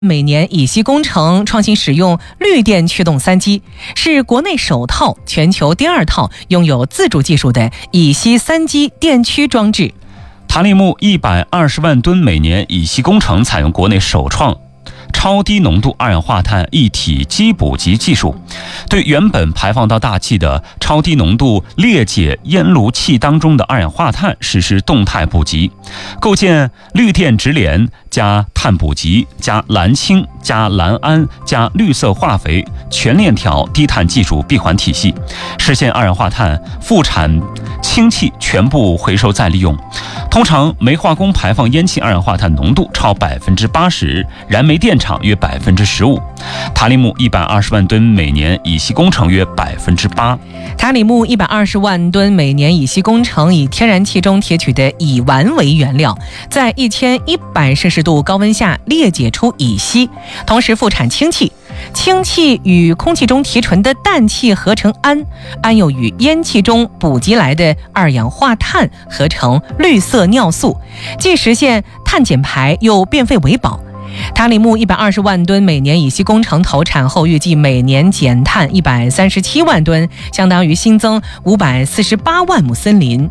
每年乙烯工程创新使用绿电驱动3机，是国内首套、全球第2套拥有自主技术的乙烯3机电驱装置。 塔里木120万吨每年乙烯工程采用国内首创超低浓度二氧化碳一体基补给技术，对原本排放到大气的超低浓度裂解烟炉气当中的二氧化碳实施动态补给，构建绿电直连加碳补给加蓝氢加蓝氨加绿色化肥全链条低碳技术闭环体系，实现二氧化碳副产氢气全部回收再利用。通常煤化工排放烟气二氧化碳浓度超80%，燃煤电厂约15%。塔里木120万吨每年乙烯工程约8%。 塔里木120万吨每年乙烯工程以天然气中提取的乙烷为原料，在1100摄氏度高温下裂解出乙烯，同时副产氢气。氢气与空气中提纯的氮气合成氨，氨又与烟气中补给来的二氧化碳合成绿色尿素，既实现碳减排又变废为宝。塔里木120万吨每年乙烯工程投产后，预计每年减碳137万吨，相当于新增548万亩森林。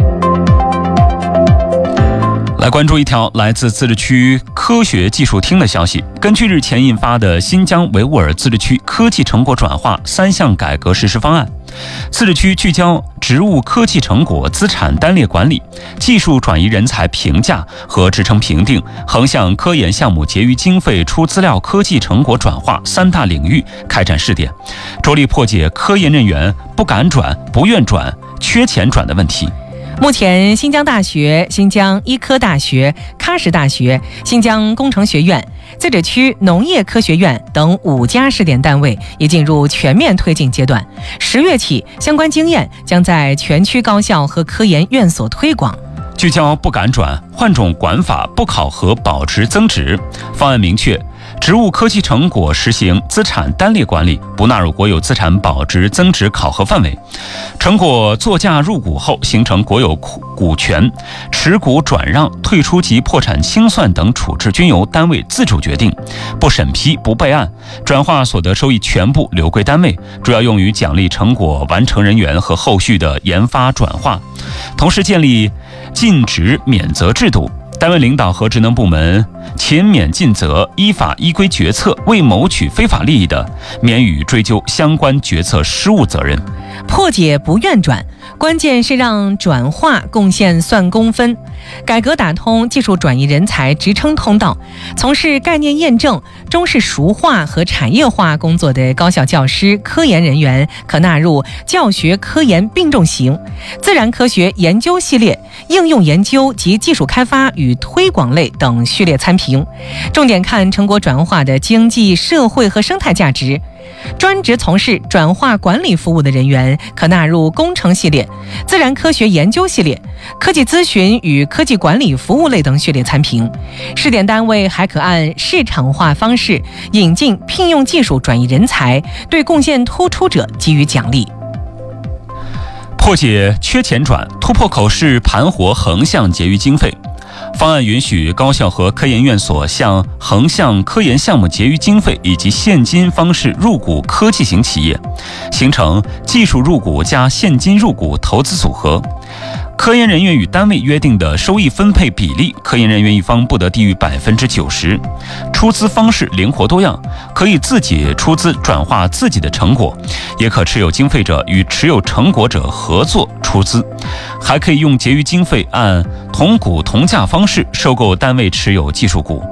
来关注一条来自自治区科学技术厅的消息。根据日前印发的新疆维吾尔自治区科技成果转化3项改革实施方案，自治区聚焦植物科技成果资产单列管理、技术转移人才评价和职称评定、横向科研项目结余经费出资料科技成果转化3大领域开展试点，着力破解科研人员不敢转、不愿转、缺钱转的问题。 目前，新疆大学、新疆医科大学、喀什大学、新疆工程学院、自治区农业科学院等5家试点单位已进入全面推进阶段。10月起，相关经验将在全区高校和科研院所推广。 聚焦不敢转、换种管法不考核保值增值。方案明确，植物科技成果实行资产单列管理，不纳入国有资产保值增值考核范围。成果作价入股后形成国有股权，持股转让、退出及破产清算等处置均由单位自主决定，不审批、不备案，转化所得收益全部留归单位，主要用于奖励成果完成人员和后续的研发转化。同时建立尽职免责制度，单位领导和职能部门勤勉尽责、依法依规决策，未谋取非法利益的，免予追究相关决策失误责任。 破解不愿转，关键是让转化贡献算公分。改革打通技术转移人才职称通道，从事概念验证、中式熟化和产业化工作的高校教师、科研人员可纳入教学科研并重型、自然科学研究系列、应用研究及技术开发与推广类等序列参评，重点看成果转化的经济、社会和生态价值。专职从事转化管理服务的人员可纳入工程系列、自然科学研究系列、科技咨询与科技管理服务类等序列参评。试点单位还可按市场化方式引进聘用技术转移人才，对贡献突出者给予奖励。 破解缺钱转，突破口是盘活横向结余经费。方案允许高校和科研院所向横向科研项目结余经费以及现金方式入股科技型企业，形成技术入股加现金入股投资组合。科研人员与单位约定的收益分配比例，科研人员一方不得低于90%。出资方式灵活多样，可以自己出资转化自己的成果，也可持有经费者与持有成果者合作出资，还可以用结余经费按同股同价方式收购单位持有技术股。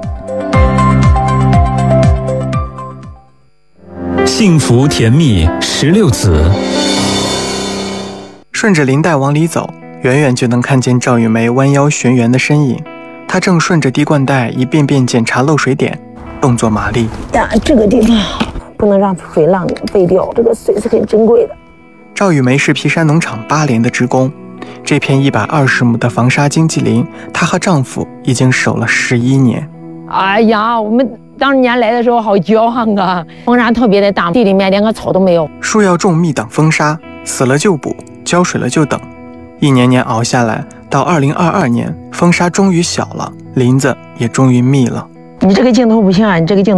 幸福甜蜜16子。 顺着林带往里走，远远就能看见赵玉梅弯腰旋圆的身影，她正顺着滴灌带一遍遍检查漏水点，动作麻利。 这个地方不能让水浪废掉，这个水是很珍贵的。 赵玉梅是皮山农场8连的职工，这片120亩的防沙经济林，她和丈夫已经守了11年。 哎呀，我们当年来的时候好骄横啊，风沙特别的大，地里面连个草都没有。 树要种密挡风沙，死了就补，浇水了就等。一年年熬下来，到2022年，风沙终于小了，林子也终于密了。 你这个镜头不行啊，你这个镜头。